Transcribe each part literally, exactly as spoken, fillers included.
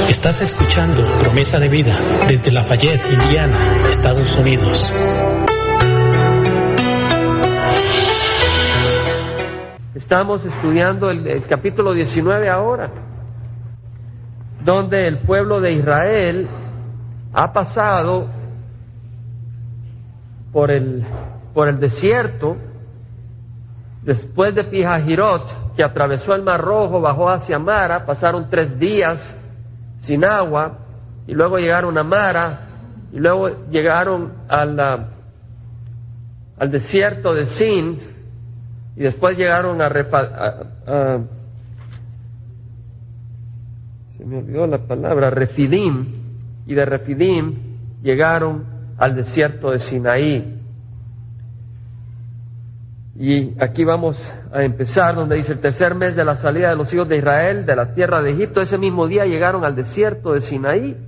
Estás escuchando Promesa de Vida desde Lafayette, Indiana, Estados Unidos. Estamos estudiando el, el capítulo diecinueve ahora, donde el pueblo de Israel ha pasado por el, por el desierto, después de Pijahirot, que atravesó el Mar Rojo, bajó hacia Mara, pasaron tres días sin agua, y luego llegaron a Mara, y luego llegaron al, al desierto de Sin, y después llegaron a, Refa, a, a se me olvidó la palabra, Refidim, y de Refidim llegaron al desierto de Sinaí. Y aquí vamos a empezar donde dice: el tercer mes de la salida de los hijos de Israel de la tierra de Egipto, ese mismo día llegaron al desierto de Sinaí.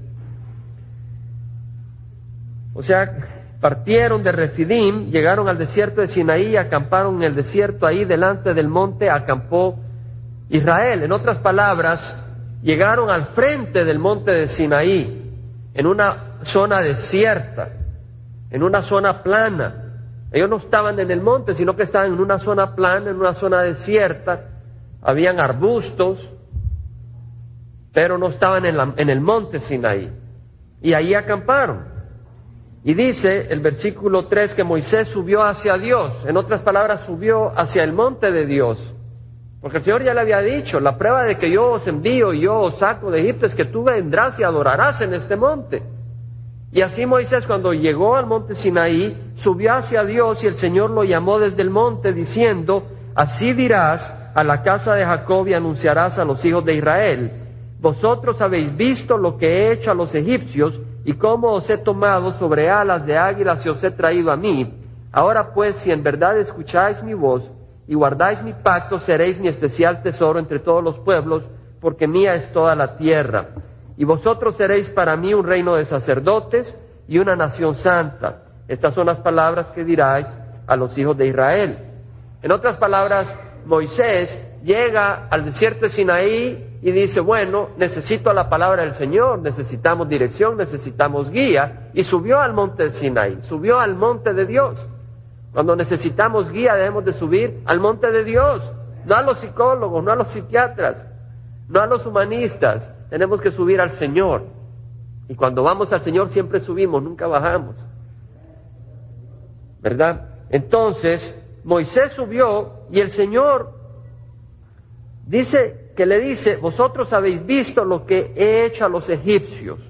O sea, partieron de Refidim, llegaron al desierto de Sinaí y acamparon en el desierto. Ahí delante del monte acampó Israel. En otras palabras, llegaron al frente del monte de Sinaí, en una zona desierta, en una zona plana. Ellos no estaban en el monte, sino que estaban en una zona plana, en una zona desierta. Habían arbustos, pero no estaban en, la, en el monte Sinaí. Y ahí acamparon. Y dice el versículo tres que Moisés subió hacia Dios. En otras palabras, subió hacia el monte de Dios. Porque el Señor ya le había dicho: la prueba de que yo os envío y yo os saco de Egipto es que tú vendrás y adorarás en este monte. Y así Moisés, cuando llegó al monte Sinaí, subió hacia Dios, y el Señor lo llamó desde el monte diciendo: así dirás a la casa de Jacob y anunciarás a los hijos de Israel: vosotros habéis visto lo que he hecho a los egipcios y cómo os he tomado sobre alas de águilas y os he traído a mí. Ahora pues, si en verdad escucháis mi voz y guardáis mi pacto, seréis mi especial tesoro entre todos los pueblos, porque mía es toda la tierra. Y vosotros seréis para mí un reino de sacerdotes y una nación santa. Estas son las palabras que diráis a los hijos de Israel. En otras palabras, Moisés llega al desierto de Sinaí y dice: bueno, necesito la palabra del Señor, necesitamos dirección, necesitamos guía. Y subió al monte de Sinaí, subió al monte de Dios. Cuando necesitamos guía debemos de subir al monte de Dios, no a los psicólogos, no a los psiquiatras, no a los humanistas. Tenemos que subir al Señor. Y cuando vamos al Señor siempre subimos, nunca bajamos, ¿verdad? Entonces Moisés subió y el Señor dice que le dice: vosotros habéis visto lo que he hecho a los egipcios.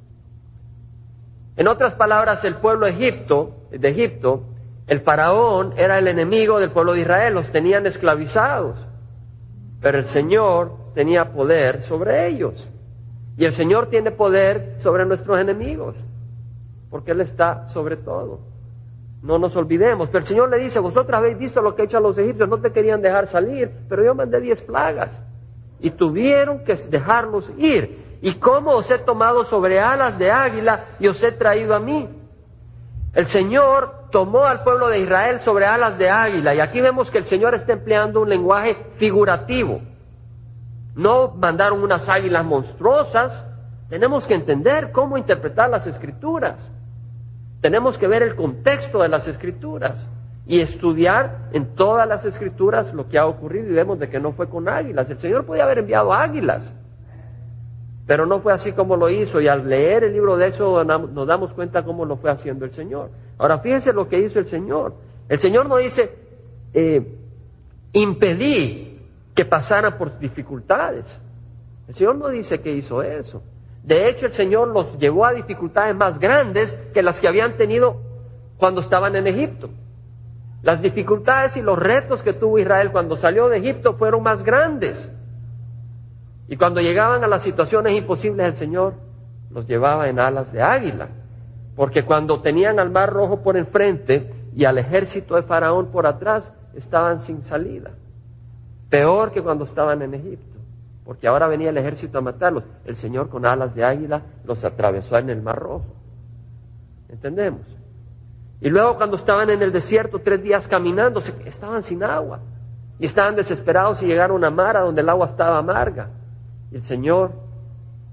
En otras palabras, el pueblo de Egipto, de Egipto, el faraón era el enemigo del pueblo de Israel, los tenían esclavizados, pero el Señor tenía poder sobre ellos. Y el Señor tiene poder sobre nuestros enemigos, porque Él está sobre todo. No nos olvidemos. Pero el Señor le dice: vosotros habéis visto lo que he hecho a los egipcios, no te querían dejar salir, pero yo mandé diez plagas, y tuvieron que dejarlos ir. Y cómo os he tomado sobre alas de águila y os he traído a mí. El Señor tomó al pueblo de Israel sobre alas de águila, y aquí vemos que el Señor está empleando un lenguaje figurativo. No mandaron unas águilas monstruosas. Tenemos que entender cómo interpretar las Escrituras. Tenemos que ver el contexto de las Escrituras y estudiar en todas las Escrituras lo que ha ocurrido, y vemos de que no fue con águilas. El Señor podía haber enviado águilas, pero no fue así como lo hizo, y al leer el libro de Éxodo nos damos cuenta cómo lo fue haciendo el Señor. Ahora fíjense lo que hizo el Señor. El Señor no dice: eh, impedí que pasaran por dificultades. El Señor no dice que hizo eso. De hecho, el Señor los llevó a dificultades más grandes que las que habían tenido cuando estaban en Egipto. Las dificultades y los retos que tuvo Israel cuando salió de Egipto fueron más grandes. Y cuando llegaban a las situaciones imposibles, el Señor los llevaba en alas de águila. Porque cuando tenían al Mar Rojo por enfrente y al ejército de Faraón por atrás, estaban sin salida. Peor que cuando estaban en Egipto, porque ahora venía el ejército a matarlos. El Señor con alas de águila los atravesó en el Mar Rojo. ¿Entendemos? Y luego cuando estaban en el desierto tres días caminando, estaban sin agua. Y estaban desesperados y llegaron a Mara, donde el agua estaba amarga. Y el Señor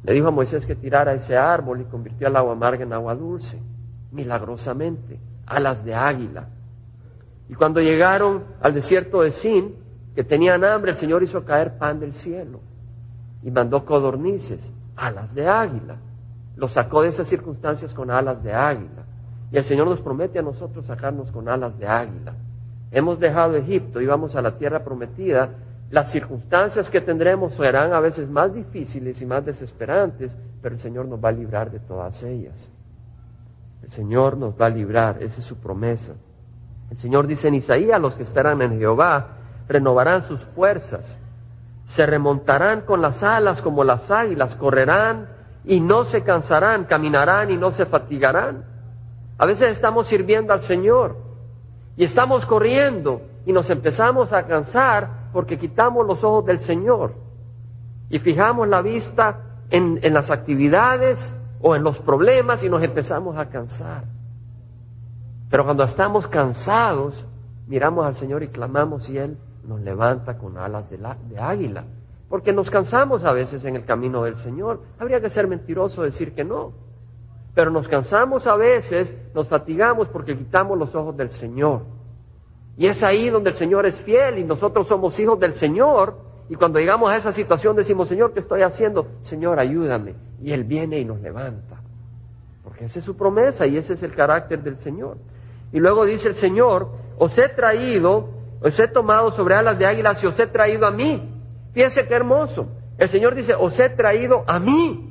Le dijo a Moisés que tirara ese árbol y convirtió el agua amarga en agua dulce, milagrosamente, alas de águila. Y cuando llegaron al desierto de Sin, que tenían hambre, el Señor hizo caer pan del cielo y mandó codornices, alas de águila. Los sacó de esas circunstancias con alas de águila. Y el Señor nos promete a nosotros sacarnos con alas de águila. Hemos dejado Egipto y vamos a la tierra prometida. Las circunstancias que tendremos serán a veces más difíciles y más desesperantes, pero el Señor nos va a librar de todas ellas. El Señor nos va a librar, esa es su promesa. El Señor dice en Isaías: los que esperan en Jehová renovarán sus fuerzas, se remontarán con las alas como las águilas, correrán y no se cansarán, caminarán y no se fatigarán. A veces estamos sirviendo al Señor y estamos corriendo y nos empezamos a cansar porque quitamos los ojos del Señor y fijamos la vista en, en las actividades o en los problemas y nos empezamos a cansar. Pero cuando estamos cansados, miramos al Señor y clamamos y Él nos levanta con alas de, la, de águila. Porque nos cansamos a veces en el camino del Señor. Habría que ser mentiroso decir que no. Pero nos cansamos a veces, nos fatigamos porque quitamos los ojos del Señor. Y es ahí donde el Señor es fiel y nosotros somos hijos del Señor. Y cuando llegamos a esa situación decimos: Señor, ¿qué estoy haciendo? Señor, ayúdame. Y Él viene y nos levanta. Porque esa es su promesa y ese es el carácter del Señor. Y luego dice el Señor: os he traído, os he tomado sobre alas de águilas y os he traído a mí. Fíjense qué hermoso. El Señor dice: os he traído a mí.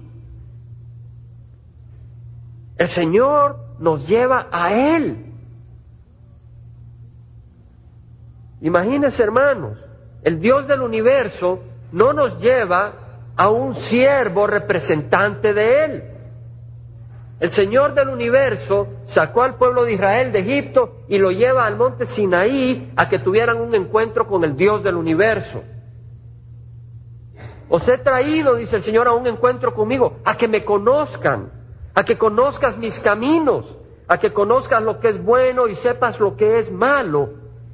El Señor nos lleva a Él. Imagínense, hermanos, el Dios del universo no nos lleva a un siervo representante de Él. El Señor del universo sacó al pueblo de Israel de Egipto y lo lleva al monte Sinaí a que tuvieran un encuentro con el Dios del universo. Os he traído, dice el Señor, a un encuentro conmigo, a que me conozcan, a que conozcas mis caminos, a que conozcas lo que es bueno y sepas lo que es malo,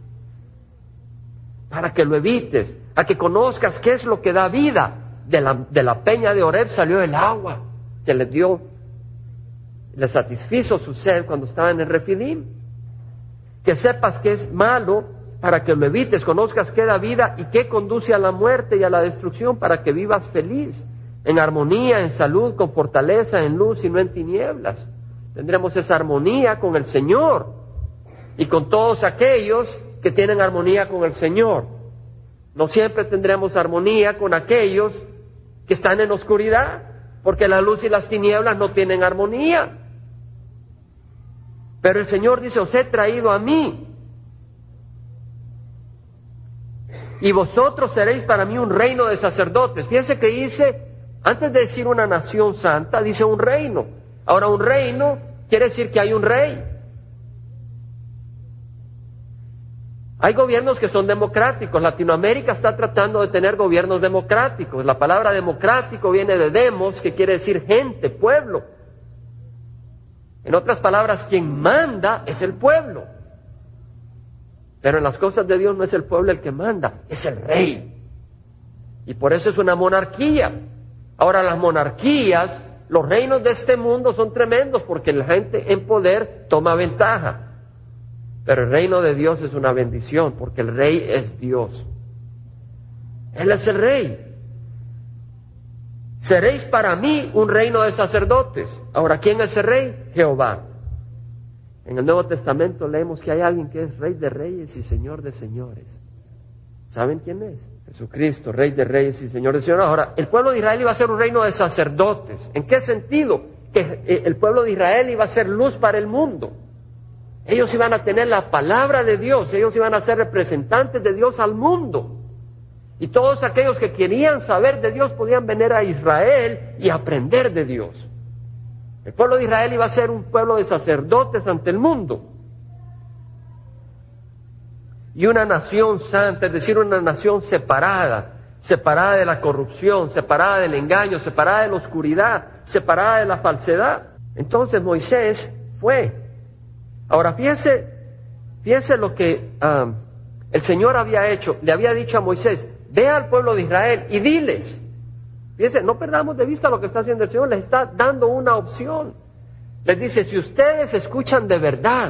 para que lo evites, a que conozcas qué es lo que da vida. De la, de la peña de Horeb salió el agua que le dio, le satisfizo su sed cuando estaba en el Refidim. Que sepas qué es malo para que lo evites, conozcas qué da vida y qué conduce a la muerte y a la destrucción, para que vivas feliz, en armonía, en salud, con fortaleza, en luz y no en tinieblas. Tendremos esa armonía con el Señor y con todos aquellos que tienen armonía con el Señor. No siempre tendremos armonía con aquellos que están en oscuridad, porque la luz y las tinieblas no tienen armonía. Pero el Señor dice: os he traído a mí, y vosotros seréis para mí un reino de sacerdotes. Fíjense que dice, antes de decir una nación santa, dice un reino. Ahora, un reino quiere decir que hay un rey. Hay gobiernos que son democráticos. Latinoamérica está tratando de tener gobiernos democráticos. La palabra democrático viene de demos, que quiere decir gente, pueblo. En otras palabras, quien manda es el pueblo. Pero en las cosas de Dios no es el pueblo el que manda, es el rey. Y por eso es una monarquía. Ahora, las monarquías, los reinos de este mundo son tremendos porque la gente en poder toma ventaja. Pero el reino de Dios es una bendición porque el rey es Dios. Él es el rey. Seréis para mí un reino de sacerdotes. Ahora, ¿quién es el rey? Jehová. En el Nuevo Testamento leemos que hay alguien que es rey de reyes y señor de señores. ¿Saben quién es? Jesucristo, rey de reyes y señor de señores. Ahora, el pueblo de Israel iba a ser un reino de sacerdotes. ¿En qué sentido? Que el pueblo de Israel iba a ser luz para el mundo. Ellos iban a tener la palabra de Dios, ellos iban a ser representantes de Dios al mundo. Y todos aquellos que querían saber de Dios podían venir a Israel y aprender de Dios. El pueblo de Israel iba a ser un pueblo de sacerdotes ante el mundo. Y una nación santa, es decir, una nación separada, separada de la corrupción, separada del engaño, separada de la oscuridad, separada de la falsedad. Entonces Moisés fue. Ahora fíjense, fíjense lo que um, el Señor había hecho. Le había dicho a Moisés: ve al pueblo de Israel y diles. Fíjense, no perdamos de vista lo que está haciendo el Señor, les está dando una opción. Les dice, si ustedes escuchan de verdad,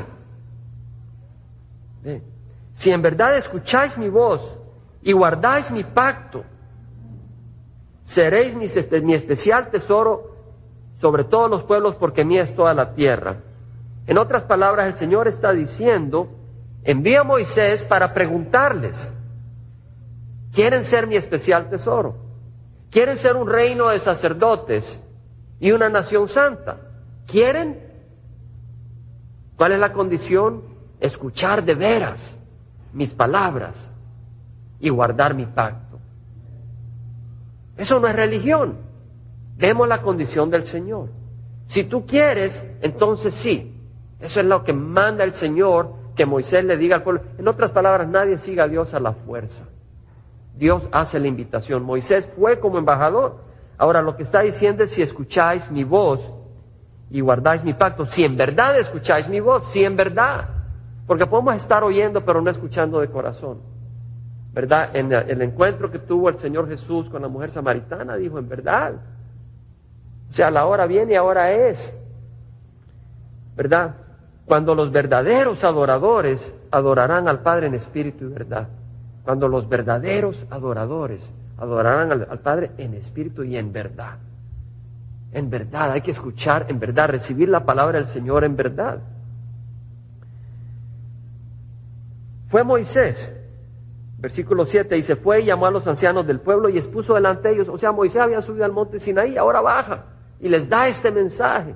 ¿sí? Si en verdad escucháis mi voz y guardáis mi pacto, seréis mi, mi especial tesoro sobre todos los pueblos, porque mía es toda la tierra. En otras palabras, el Señor está diciendo, envía a Moisés para preguntarles, ¿quieren ser mi especial tesoro? ¿Quieren ser un reino de sacerdotes y una nación santa? ¿Quieren? ¿Cuál es la condición? Escuchar de veras mis palabras y guardar mi pacto. Eso no es religión. Vemos la condición del Señor. Si tú quieres, entonces sí. Eso es lo que manda el Señor, que Moisés le diga al pueblo. En otras palabras, nadie siga a Dios a la fuerza. Dios hace la invitación. Moisés fue como embajador. Ahora lo que está diciendo es, si escucháis mi voz y guardáis mi pacto, si en verdad escucháis mi voz, si en verdad. Porque podemos estar oyendo pero no escuchando de corazón. ¿Verdad? En el encuentro que tuvo el Señor Jesús con la mujer samaritana, dijo, en verdad. O sea, la hora viene y ahora es. ¿Verdad? Cuando los verdaderos adoradores adorarán al Padre en espíritu y verdad. Cuando los verdaderos adoradores adorarán al, al Padre en espíritu y en verdad. En verdad, hay que escuchar en verdad, recibir la palabra del Señor en verdad. Fue Moisés, versículo siete, y se fue y llamó a los ancianos del pueblo y expuso delante de ellos. O sea, Moisés había subido al monte Sinaí, ahora baja y les da este mensaje.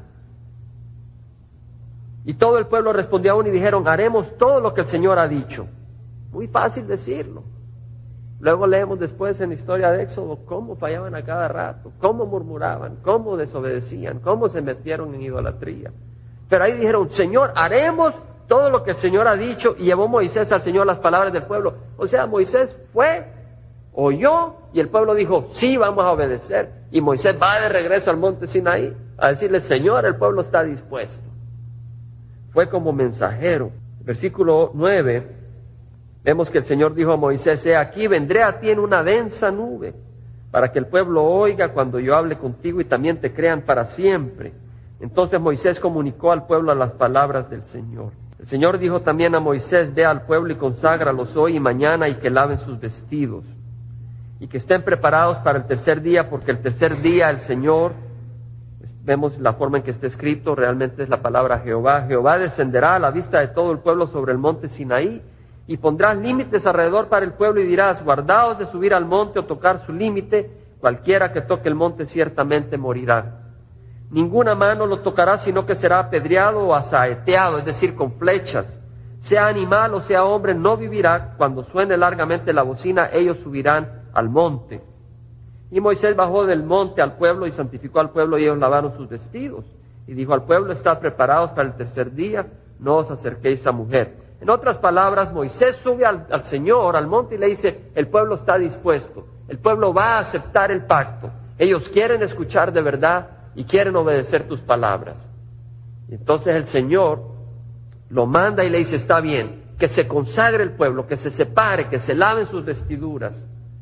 Y todo el pueblo respondió aún y dijeron, haremos todo lo que el Señor ha dicho. Muy fácil decirlo. Luego leemos después en la historia de Éxodo cómo fallaban a cada rato, cómo murmuraban, cómo desobedecían, cómo se metieron en idolatría. Pero ahí dijeron, Señor, haremos todo lo que el Señor ha dicho, y llevó Moisés al Señor las palabras del pueblo. O sea, Moisés fue, oyó, y el pueblo dijo, sí, vamos a obedecer. Y Moisés va de regreso al monte Sinaí a decirle, Señor, el pueblo está dispuesto. Fue como mensajero. Versículo nueve, vemos que el Señor dijo a Moisés, he aquí, vendré a ti en una densa nube, para que el pueblo oiga cuando yo hable contigo y también te crean para siempre. Entonces Moisés comunicó al pueblo las palabras del Señor. El Señor dijo también a Moisés, ve al pueblo y conságralos hoy y mañana, y que laven sus vestidos, y que estén preparados para el tercer día, porque el tercer día el Señor, vemos la forma en que está escrito, realmente es la palabra Jehová. Jehová descenderá a la vista de todo el pueblo sobre el monte Sinaí, y pondrás límites alrededor para el pueblo, y dirás, guardaos de subir al monte o tocar su límite, cualquiera que toque el monte ciertamente morirá. Ninguna mano lo tocará, sino que será apedreado o asaeteado, es decir, con flechas. Sea animal o sea hombre, no vivirá. Cuando suene largamente la bocina, ellos subirán al monte. Y Moisés bajó del monte al pueblo y santificó al pueblo, y ellos lavaron sus vestidos. Y dijo al pueblo, estad preparados para el tercer día, no os acerquéis a mujer. En otras palabras, Moisés sube al, al Señor, al monte, y le dice, el pueblo está dispuesto, el pueblo va a aceptar el pacto, ellos quieren escuchar de verdad y quieren obedecer tus palabras. Y entonces el Señor lo manda y le dice, está bien, que se consagre el pueblo, que se separe, que se laven sus vestiduras.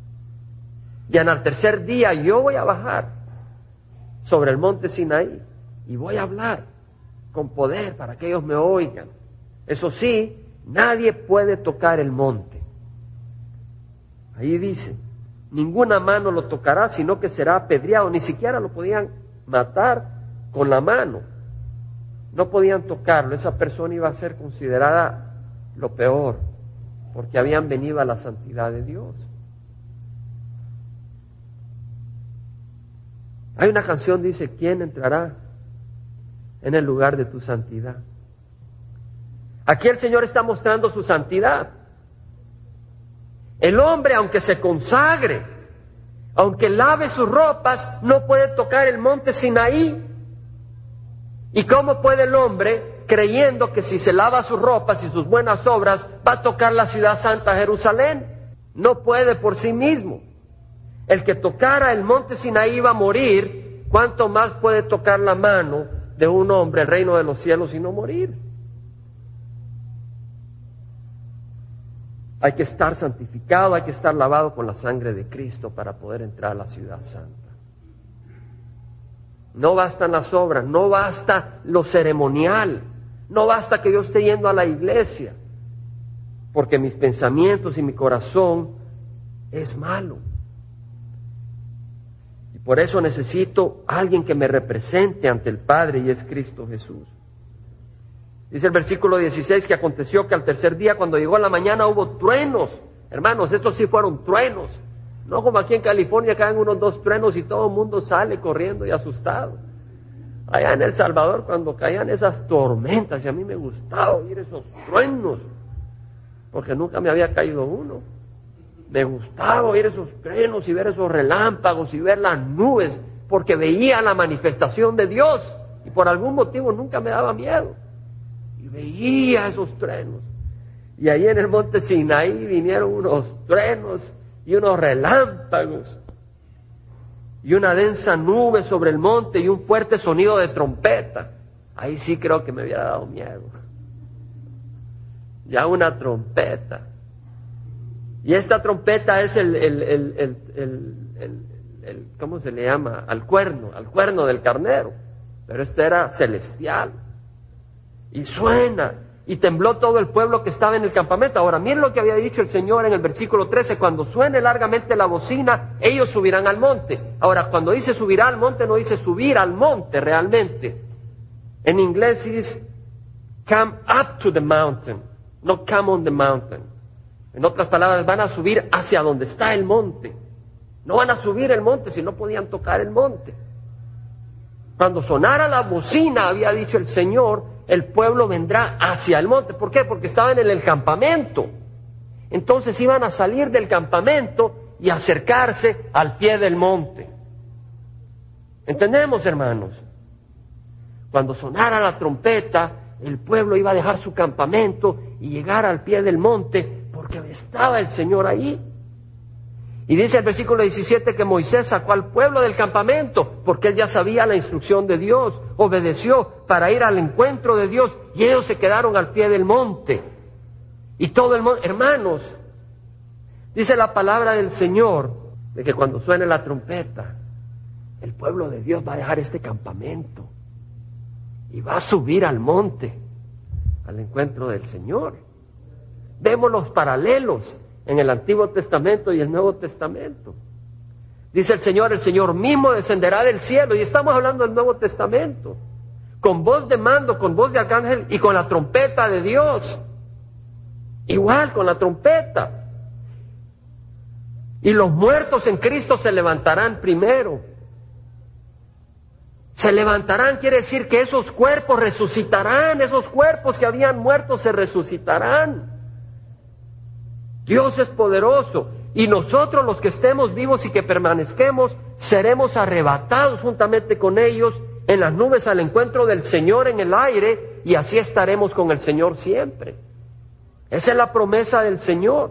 Y en el tercer día yo voy a bajar sobre el monte Sinaí y voy a hablar con poder para que ellos me oigan. Eso sí, nadie puede tocar el monte. Ahí dice, ninguna mano lo tocará, sino que será apedreado. Ni siquiera lo podían matar con la mano. No podían tocarlo. Esa persona iba a ser considerada lo peor, porque habían venido a la santidad de Dios. Hay una canción que dice, ¿quién entrará en el lugar de tu santidad? Aquí el Señor está mostrando su santidad. El hombre, aunque se consagre, aunque lave sus ropas, no puede tocar el monte Sinaí. ¿Y cómo puede el hombre, creyendo que si se lava sus ropas y sus buenas obras, va a tocar la ciudad santa Jerusalén? No puede por sí mismo. El que tocara el monte Sinaí iba a morir. ¿Cuánto más puede tocar la mano de un hombre el reino de los cielos y no morir? Hay que estar santificado, hay que estar lavado con la sangre de Cristo para poder entrar a la ciudad santa. No bastan las obras, no basta lo ceremonial, no basta que yo esté yendo a la iglesia, porque mis pensamientos y mi corazón es malo. Y por eso necesito a alguien que me represente ante el Padre, y es Cristo Jesús. Dice el versículo dieciséis que aconteció que al tercer día, cuando llegó la mañana, hubo truenos. Hermanos, estos sí fueron truenos. No como aquí en California caen unos dos truenos y todo el mundo sale corriendo y asustado. Allá en El Salvador, cuando caían esas tormentas, y a mí me gustaba oír esos truenos, porque nunca me había caído uno. Me gustaba oír esos truenos y ver esos relámpagos y ver las nubes, porque veía la manifestación de Dios, y por algún motivo nunca me daba miedo. Y veía esos truenos. Y ahí en el monte Sinaí vinieron unos truenos y unos relámpagos, y una densa nube sobre el monte, y un fuerte sonido de trompeta. Ahí sí creo que me hubiera dado miedo. Ya una trompeta. Y esta trompeta es el, el, el, el, el, el, el, ¿cómo se le llama? Al cuerno, al cuerno del carnero. Pero este era celestial. Y suena. Y tembló todo el pueblo que estaba en el campamento. Ahora, miren lo que había dicho el Señor en el versículo trece. Cuando suene largamente la bocina, ellos subirán al monte. Ahora, cuando dice subirá al monte, no dice subir al monte realmente. En inglés dice come up to the mountain, no come on the mountain. En otras palabras, van a subir hacia donde está el monte. No van a subir el monte si no podían tocar el monte. Cuando sonara la bocina, había dicho el Señor, el pueblo vendrá hacia el monte. ¿Por qué? Porque estaban en el campamento. Entonces iban a salir del campamento y acercarse al pie del monte. ¿Entendemos, hermanos? Cuando sonara la trompeta, el pueblo iba a dejar su campamento y llegar al pie del monte, porque estaba el Señor ahí. Y dice el versículo diecisiete que Moisés sacó al pueblo del campamento, porque él ya sabía la instrucción de Dios, obedeció para ir al encuentro de Dios, y ellos se quedaron al pie del monte. Y todo el monte, hermanos, dice la palabra del Señor, de que cuando suene la trompeta, el pueblo de Dios va a dejar este campamento, y va a subir al monte, al encuentro del Señor. Vemos los paralelos en el Antiguo Testamento y el Nuevo Testamento. Dice el Señor, el Señor mismo descenderá del cielo, y estamos hablando del Nuevo Testamento, con voz de mando, con voz de arcángel y con la trompeta de Dios. Igual con la trompeta. Y los muertos en Cristo se levantarán primero. Se levantarán quiere decir que esos cuerpos resucitarán, esos cuerpos que habían muerto se resucitarán. Dios es poderoso, y nosotros los que estemos vivos y que permanezquemos, seremos arrebatados juntamente con ellos en las nubes al encuentro del Señor en el aire, y así estaremos con el Señor siempre. Esa es la promesa del Señor.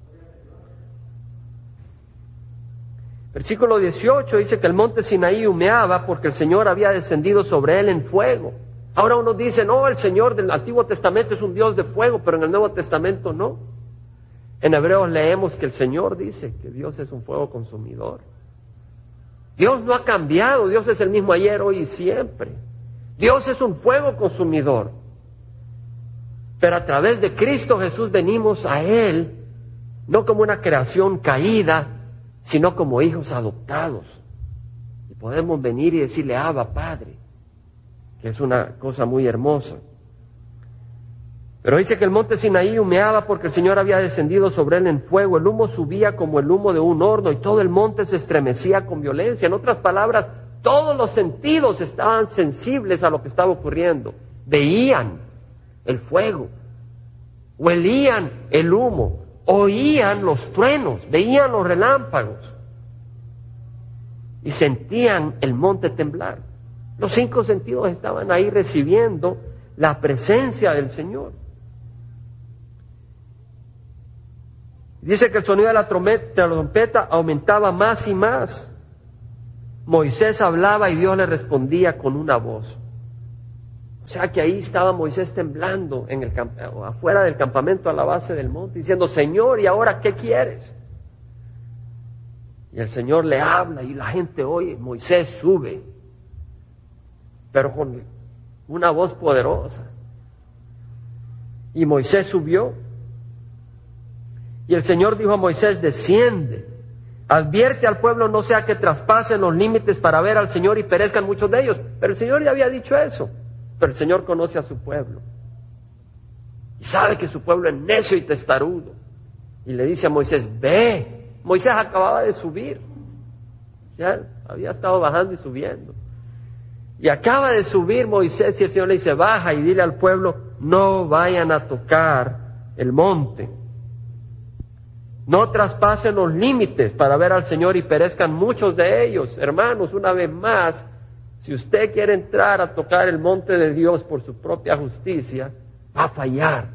Versículo dieciocho dice que el monte Sinaí humeaba porque el Señor había descendido sobre él en fuego. Ahora uno dice, no, el Señor del Antiguo Testamento es un Dios de fuego, pero en el Nuevo Testamento no. En Hebreos leemos que el Señor dice que Dios es un fuego consumidor. Dios no ha cambiado, Dios es el mismo ayer, hoy y siempre. Dios es un fuego consumidor. Pero a través de Cristo Jesús venimos a Él, no como una creación caída, sino como hijos adoptados. Y podemos venir y decirle, Abba, Padre, que es una cosa muy hermosa. Pero dice que el monte Sinaí humeaba porque el Señor había descendido sobre él en fuego. El humo subía como el humo de un horno y todo el monte se estremecía con violencia. En otras palabras, todos los sentidos estaban sensibles a lo que estaba ocurriendo. Veían el fuego, huelían el humo, oían los truenos, veían los relámpagos y sentían el monte temblar. Los cinco sentidos estaban ahí recibiendo la presencia del Señor. Dice que el sonido de la trompeta aumentaba más y más. Moisés hablaba y Dios le respondía con una voz. O sea que ahí estaba Moisés temblando en el camp- afuera del campamento a la base del monte, diciendo, Señor, ¿y ahora qué quieres? Y el Señor le habla y la gente oye, Moisés sube. pero con una voz poderosa. Y Moisés subió. Y el Señor dijo a Moisés, desciende, advierte al pueblo no sea que traspasen los límites para ver al Señor y perezcan muchos de ellos. Pero el Señor ya había dicho eso. Pero el Señor conoce a su pueblo. Y sabe que su pueblo es necio y testarudo. Y le dice a Moisés, ve. Moisés acababa de subir. Ya había estado bajando y subiendo. Y acaba de subir Moisés y el Señor le dice, baja y dile al pueblo, no vayan a tocar el monte. No traspasen los límites para ver al Señor y perezcan muchos de ellos. Hermanos, una vez más, si usted quiere entrar a tocar el monte de Dios por su propia justicia, va a fallar.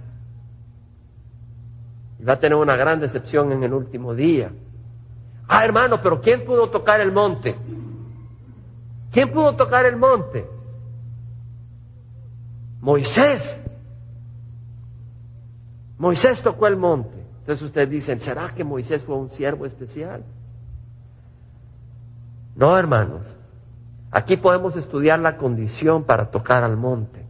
Y va a tener una gran decepción en el último día. Ah, hermano, pero ¿quién pudo tocar el monte? ¿Quién pudo tocar el monte? Moisés. Moisés tocó el monte. Entonces ustedes dicen, ¿será que Moisés fue un siervo especial? No, hermanos. Aquí podemos estudiar la condición para tocar al monte.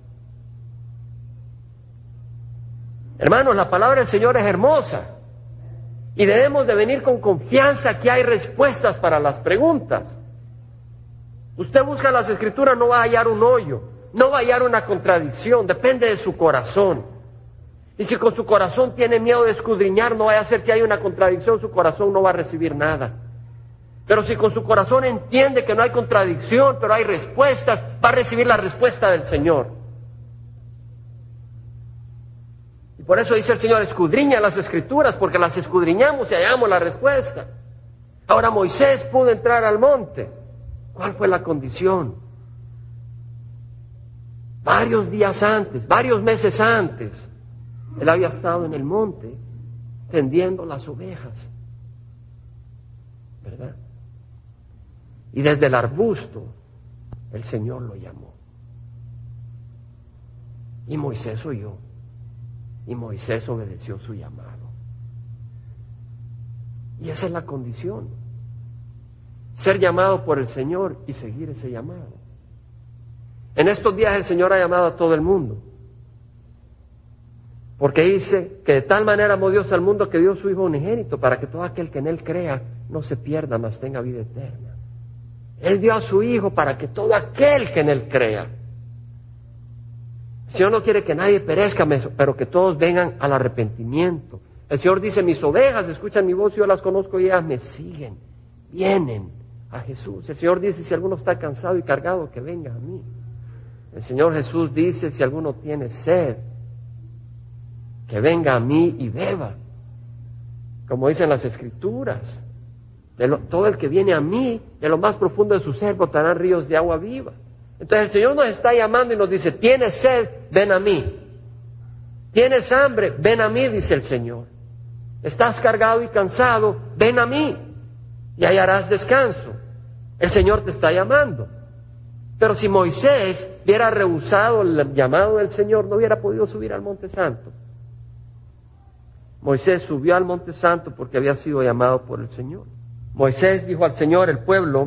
Hermanos, la palabra del Señor es hermosa. Y debemos de venir con confianza que hay respuestas para las preguntas. Usted busca las Escrituras, no va a hallar un hoyo, no va a hallar una contradicción, depende de su corazón. Y si con su corazón tiene miedo de escudriñar, no vaya a ser que haya una contradicción, su corazón no va a recibir nada. Pero si con su corazón entiende que no hay contradicción, pero hay respuestas, va a recibir la respuesta del Señor. Y por eso dice el Señor, escudriña las Escrituras, porque las escudriñamos y hallamos la respuesta. Ahora Moisés pudo entrar al monte. ¿Cuál fue la condición? Varios días antes, varios meses antes, él había estado en el monte tendiendo las ovejas, ¿verdad? Y desde el arbusto el Señor lo llamó. Y Moisés oyó. Y Moisés obedeció su llamado. Y esa es la condición. Ser llamado por el Señor y seguir ese llamado. En estos días el Señor ha llamado a todo el mundo. Porque dice que de tal manera amó Dios al mundo que dio su Hijo unigénito para que todo aquel que en Él crea no se pierda, mas tenga vida eterna. Él dio a su Hijo para que todo aquel que en Él crea. El Señor no quiere que nadie perezca, pero que todos vengan al arrepentimiento. El Señor dice, mis ovejas escuchan mi voz, yo las conozco y ellas me siguen, vienen a Jesús. El Señor dice, si alguno está cansado y cargado, que venga a mí. El Señor Jesús dice, si alguno tiene sed, que venga a mí y beba. Como dicen las Escrituras, de lo, todo el que viene a mí, de lo más profundo de su ser, brotarán ríos de agua viva. Entonces el Señor nos está llamando y nos dice, tienes sed, ven a mí. Tienes hambre, ven a mí, dice el Señor. Estás cargado y cansado, ven a mí y hallarás descanso. El Señor te está llamando. Pero si Moisés hubiera rehusado el llamado del Señor, no hubiera podido subir al Monte Santo. Moisés subió al Monte Santo porque había sido llamado por el Señor. Moisés dijo al Señor, el pueblo,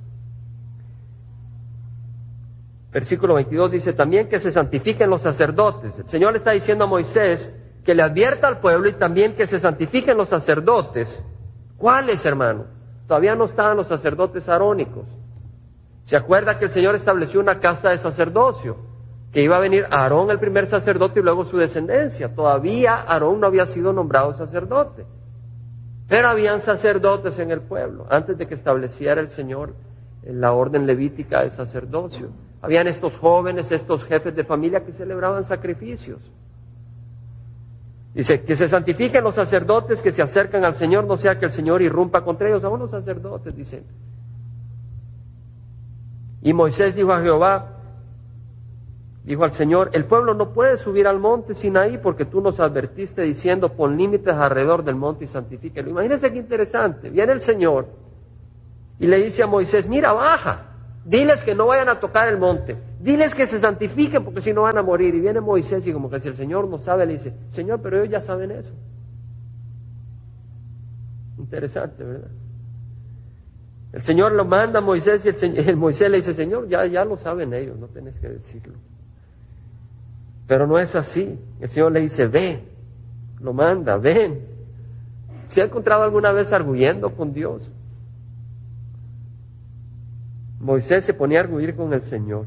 versículo veintidós dice, también que se santifiquen los sacerdotes. El Señor le está diciendo a Moisés que le advierta al pueblo y también que se santifiquen los sacerdotes. ¿Cuáles, hermano? Todavía no estaban los sacerdotes arónicos. ¿Se acuerda que el Señor estableció una casta de sacerdocio? Que iba a venir Aarón, el primer sacerdote, y luego su descendencia. Todavía Aarón no había sido nombrado sacerdote. Pero habían sacerdotes en el pueblo, antes de que estableciera el Señor la orden levítica de sacerdocio. Habían estos jóvenes, estos jefes de familia que celebraban sacrificios. Dice, que se santifiquen los sacerdotes que se acercan al Señor, no sea que el Señor irrumpa contra ellos. Aún los sacerdotes, dicen. Y Moisés dijo a Jehová, dijo al Señor, el pueblo no puede subir al monte Sinaí porque tú nos advertiste diciendo, pon límites alrededor del monte y santifíquelo. Imagínense qué interesante. Viene el Señor y le dice a Moisés, mira, baja. Diles que no vayan a tocar el monte. Diles que se santifiquen porque si no van a morir. Y viene Moisés y como que si el Señor no sabe, le dice, Señor, pero ellos ya saben eso. Interesante, ¿verdad? El Señor lo manda a Moisés y el, Señor, el Moisés le dice, Señor, ya, ya lo saben ellos, no tenés que decirlo. Pero no es así. El Señor le dice, ve, lo manda, ven. ¿Se ha encontrado alguna vez arguyendo con Dios? Moisés se ponía a arguir con el Señor.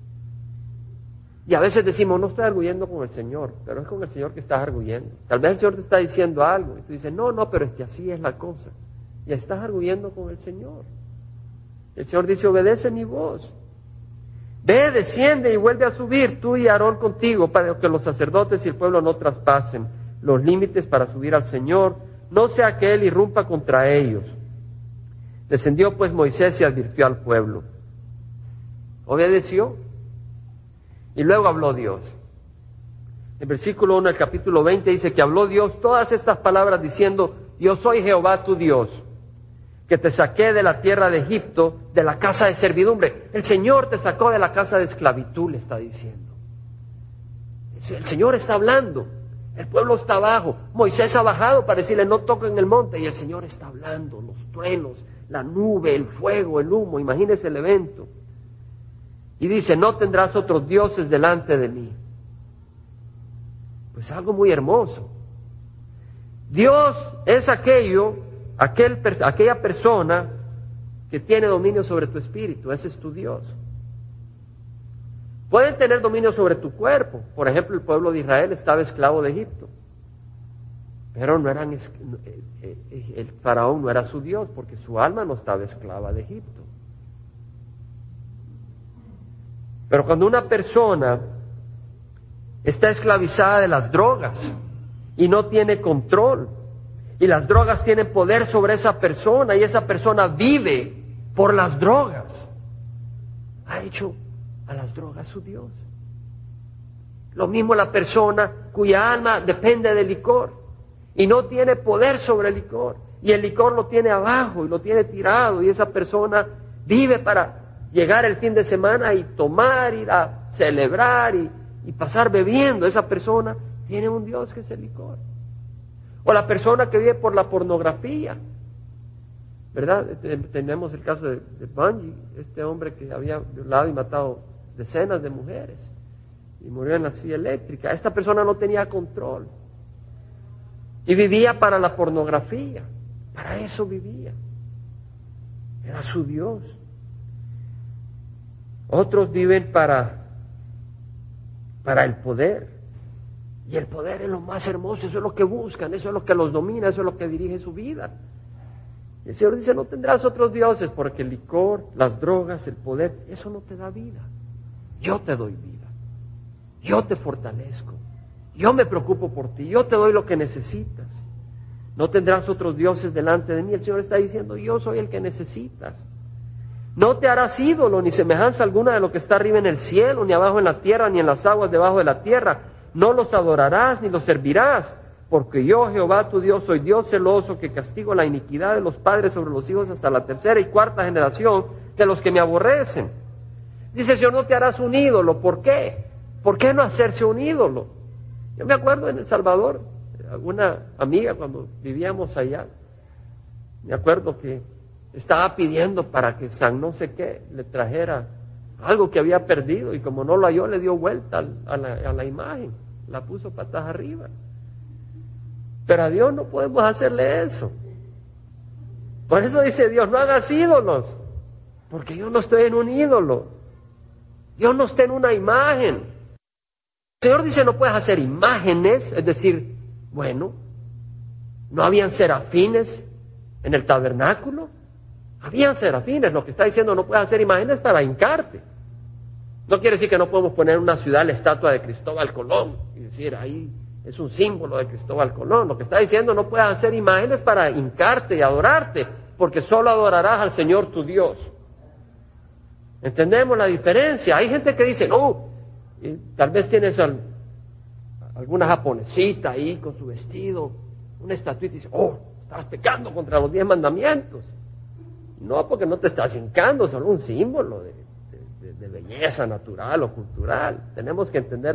Y a veces decimos, no estoy arguyendo con el Señor, pero es con el Señor que estás arguyendo. Tal vez el Señor te está diciendo algo y tú dices, no, no, pero es que así es la cosa. Y estás arguyendo con el Señor. El Señor dice, obedece mi voz. Ve, desciende y vuelve a subir, tú y Aarón contigo, para que los sacerdotes y el pueblo no traspasen los límites para subir al Señor, no sea que Él irrumpa contra ellos. Descendió pues Moisés y advirtió al pueblo. Obedeció. Y luego habló Dios. En versículo uno del capítulo veinte dice que habló Dios todas estas palabras diciendo, yo soy Jehová tu Dios, que te saqué de la tierra de Egipto, de la casa de servidumbre. El Señor te sacó de la casa de esclavitud, le está diciendo. El Señor está hablando. El pueblo está abajo. Moisés ha bajado para decirle, no toquen el monte. Y el Señor está hablando, los truenos, la nube, el fuego, el humo. Imagínense el evento. Y dice, no tendrás otros dioses delante de mí. Pues algo muy hermoso. Dios es aquello, aquel, aquella persona que tiene dominio sobre tu espíritu. Ese es tu Dios. Pueden tener dominio sobre tu cuerpo. Por ejemplo, el pueblo de Israel estaba esclavo de Egipto. Pero no eran, el faraón no era su Dios, porque su alma no estaba esclava de Egipto. Pero cuando una persona está esclavizada de las drogas y no tiene control, y las drogas tienen poder sobre esa persona, y esa persona vive por las drogas, ha hecho a las drogas su Dios. Lo mismo la persona cuya alma depende del licor y no tiene poder sobre el licor, y el licor lo tiene abajo y lo tiene tirado, y esa persona vive para llegar el fin de semana y tomar, ir a celebrar y, y pasar bebiendo. Esa persona tiene un Dios que es el licor. O la persona que vive por la pornografía, ¿verdad? Tenemos el caso de, de Bungie, este hombre que había violado y matado decenas de mujeres y murió en la silla eléctrica. Esta persona no tenía control y vivía para la pornografía, para eso vivía. Era su Dios. Otros viven para, para el poder. Y el poder es lo más hermoso, eso es lo que buscan, eso es lo que los domina, eso es lo que dirige su vida. Y el Señor dice, no tendrás otros dioses, porque el licor, las drogas, el poder, eso no te da vida. Yo te doy vida. Yo te fortalezco. Yo me preocupo por ti. Yo te doy lo que necesitas. No tendrás otros dioses delante de mí. El Señor está diciendo, yo soy el que necesitas. No te harás ídolo, ni semejanza alguna de lo que está arriba en el cielo, ni abajo en la tierra, ni en las aguas debajo de la tierra. No los adorarás, ni los servirás, porque yo, Jehová tu Dios, soy Dios celoso, que castigo la iniquidad de los padres sobre los hijos hasta la tercera y cuarta generación de los que me aborrecen. Dice el Señor, no te harás un ídolo. ¿Por qué? ¿Por qué no hacerse un ídolo? Yo me acuerdo en El Salvador, alguna amiga cuando vivíamos allá, me acuerdo que estaba pidiendo para que San no sé qué le trajera algo que había perdido, y como no lo halló, le dio vuelta a la, a la imagen, la puso patas arriba. Pero a Dios no podemos hacerle eso. Por eso dice Dios, no hagas ídolos, porque yo no estoy en un ídolo. Dios no está en una imagen. El Señor dice, no puedes hacer imágenes, es decir, bueno, ¿no habían serafines en el tabernáculo? Habían serafines. Lo que está diciendo, no puedes hacer imágenes para hincarte. No quiere decir que no podemos poner en una ciudad la estatua de Cristóbal Colón y decir, ahí es un símbolo de Cristóbal Colón. Lo que está diciendo, no puedes hacer imágenes para hincarte y adorarte, porque solo adorarás al Señor tu Dios. ¿Entendemos la diferencia? Hay gente que dice, no, y tal vez tienes al, alguna japonesita ahí con su vestido, una estatuita, y dice, oh, estás pecando contra los diez mandamientos. No, porque no te estás hincando, solo un símbolo de, de, de belleza natural o cultural. Tenemos que entender